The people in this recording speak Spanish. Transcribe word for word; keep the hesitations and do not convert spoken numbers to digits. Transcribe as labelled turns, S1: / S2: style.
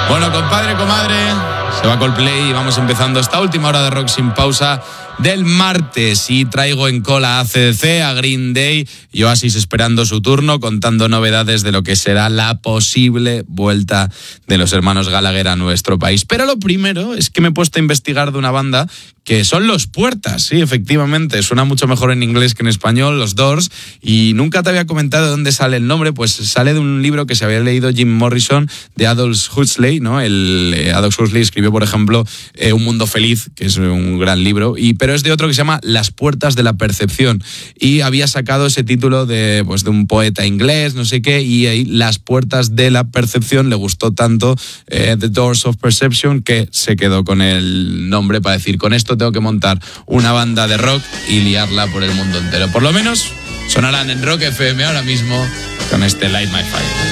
S1: Bueno, compadre, comadre, se va Coldplay y vamos empezando esta última hora de Rock Sin Pausa del martes. Y traigo en cola a A C D C, a Green Day y Oasis esperando su turno, contando novedades de lo que será la posible vuelta de los hermanos Gallagher a nuestro país. Pero lo primero es que me he puesto a investigar de una banda que son Los Puertas. Sí, efectivamente, suena mucho mejor en inglés que en español, Los Doors, y nunca te había comentado de dónde sale el nombre. Pues sale de un libro que se había leído Jim Morrison de Aldous Huxley, ¿no? El eh, Aldous Huxley escribió, por ejemplo, eh, Un Mundo Feliz, que es un gran libro, y pero es de otro que se llama Las Puertas de la Percepción, y había sacado ese título de, pues, de un poeta inglés, no sé qué, y ahí Las Puertas de la Percepción le gustó tanto, eh, The Doors of Perception, que se quedó con el nombre para decir, con esto tengo que montar una banda de rock y liarla por el mundo entero. Por lo menos sonarán en Rock F M ahora mismo con este Light My Fire.